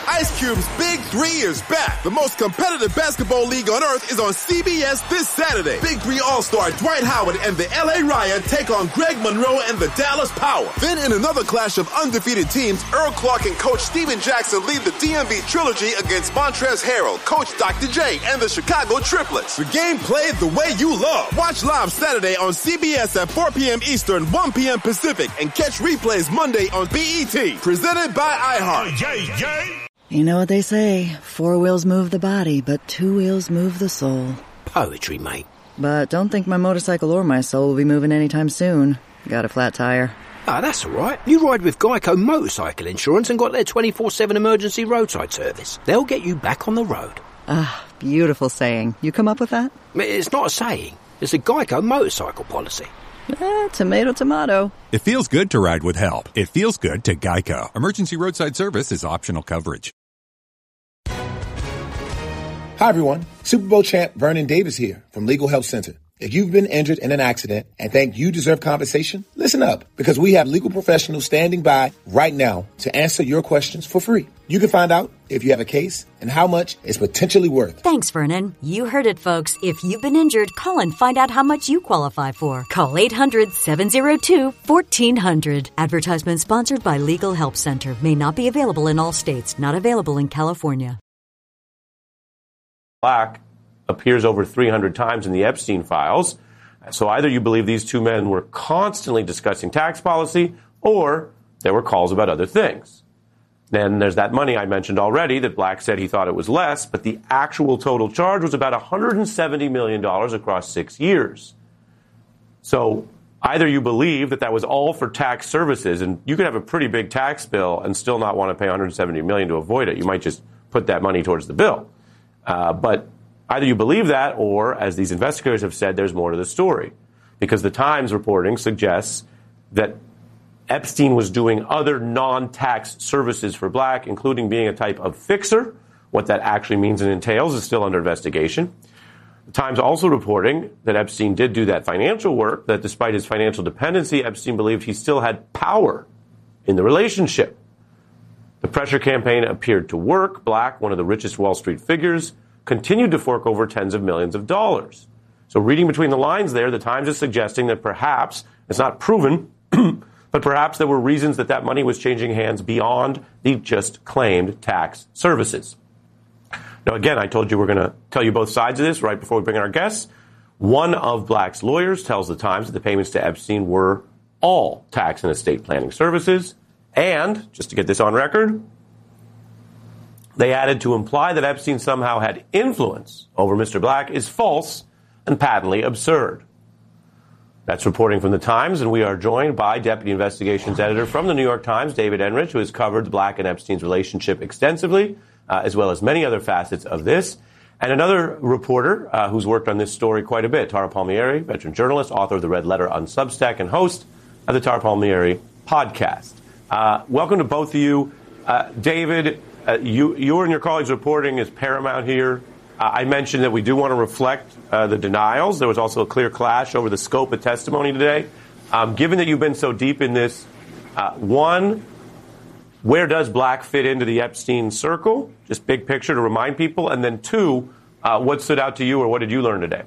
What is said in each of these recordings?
Ice Cube's Big 3 is back. The most competitive basketball league on earth is on CBS this Saturday. Big 3 All-Star Dwight Howard and the LA Ryan take on Greg Monroe and the Dallas Power. Then in another clash of undefeated teams, Earl Clark and Coach Steven Jackson lead the DMV Trilogy against Montrezl Harrell, Coach Dr. J, and the Chicago Triplets. The game played the way you love. Watch live Saturday on CBS at 4 p.m. Eastern, 1 p.m. Pacific, and catch replays Monday on BET. Presented by iHeart. You know what they say, 4 wheels move the body, but 2 wheels move the soul. Poetry, mate. But don't think my motorcycle or my soul will be moving anytime soon. Got a flat tire. Ah, that's all right. You ride with Geico Motorcycle Insurance and got their 24/7 emergency roadside service. They'll get you back on the road. Ah, beautiful saying. You come up with that? It's not a saying. It's a Geico motorcycle policy. Tomato, tomato. It feels good to ride with help. It feels good to Geico. Emergency roadside service is optional coverage. Hi, everyone. Super Bowl champ Vernon Davis here from Legal Help Center. If you've been injured in an accident and think you deserve compensation, listen up, because we have legal professionals standing by right now to answer your questions for free. You can find out if you have a case and how much it's potentially worth. Thanks, Vernon. You heard it, folks. If you've been injured, call and find out how much you qualify for. Call 800-702-1400. Advertisement sponsored by Legal Help Center. May not be available in all states. Not available in California. Black appears over 300 times in the Epstein files. So either you believe these two men were constantly discussing tax policy, or there were calls about other things. Then there's that money I mentioned already that Black said he thought it was less, but the actual total charge was about $170 million across 6 years. So either you believe that was all for tax services, and you could have a pretty big tax bill and still not want to pay $170 million to avoid it. You might just put that money towards the bill. But either you believe that, or, as these investigators have said, there's more to the story. Because the Times reporting suggests that Epstein was doing other non-tax services for Black, including being a type of fixer. What that actually means and entails is still under investigation. The Times also reporting that Epstein did do that financial work, that despite his financial dependency, Epstein believed he still had power in the relationship. The pressure campaign appeared to work. Black, one of the richest Wall Street figures, continued to fork over tens of millions of dollars. So reading between the lines there, the Times is suggesting that perhaps, it's not proven, but perhaps there were reasons that money was changing hands beyond the just claimed tax services. Now, again, I told you we're going to tell you both sides of this right before we bring in our guests. One of Black's lawyers tells the Times that the payments to Epstein were all tax and estate planning services. And, just to get this on record, they added to imply that Epstein somehow had influence over Mr. Black is false and patently absurd. That's reporting from the Times, and we are joined by Deputy Investigations Editor from the New York Times, David Enrich, who has covered Black and Epstein's relationship extensively, as well as many other facets of this. And another reporter who's worked on this story quite a bit, Tara Palmieri, veteran journalist, author of The Red Letter on Substack, and host of the Tara Palmieri podcast. Welcome to both of you. David, you and your colleagues' reporting is paramount here. I mentioned that we do want to reflect the denials. There was also a clear clash over the scope of testimony today. Given that you've been so deep in this, one, where does Black fit into the Epstein circle? Just big picture to remind people. And then two, what stood out to you, or what did you learn today?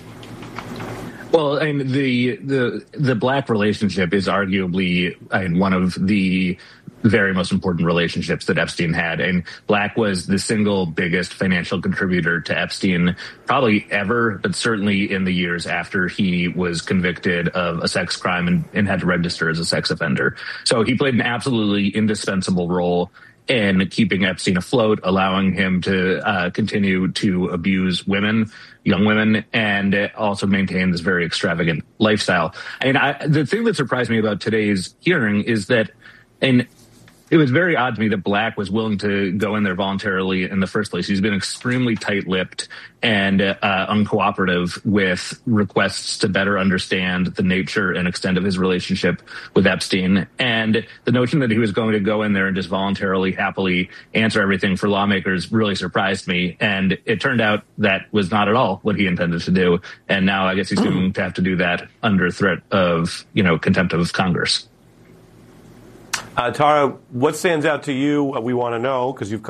Well, and the Black relationship is arguably one of the very most important relationships that Epstein had. And Black was the single biggest financial contributor to Epstein probably ever, but certainly in the years after he was convicted of a sex crime and had to register as a sex offender. So he played an absolutely indispensable role in keeping Epstein afloat, allowing him to continue to abuse women, young women, and also maintain this very extravagant lifestyle. And the thing that surprised me about today's hearing is that, and it was very odd to me that Black was willing to go in there voluntarily in the first place. He's been extremely tight-lipped and uncooperative with requests to better understand the nature and extent of his relationship with Epstein. And the notion that he was going to go in there and just voluntarily, happily answer everything for lawmakers really surprised me. And it turned out that was not at all what he intended to do. And now I guess he's going to have to do that under threat of, contempt of Congress. Tara, what stands out to you? We want to know, because you've